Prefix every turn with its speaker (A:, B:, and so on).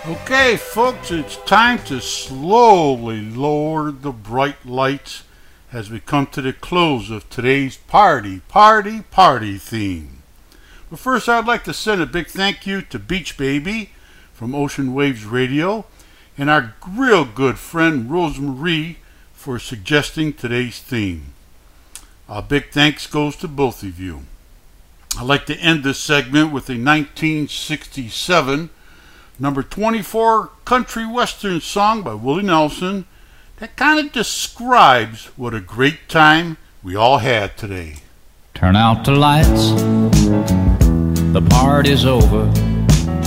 A: Okay, folks, it's time to slowly lower the bright lights as we come to the close of today's party theme. But first, I'd like to send a big thank you to Beach Baby from Ocean Waves Radio and our real good friend Rosemarie for suggesting today's theme. A big thanks goes to both of you. I'd like to end this segment with a 1967 number 24 country western song by Willie Nelson that kind of describes what a great time we all had today.
B: Turn out the lights, the party's over.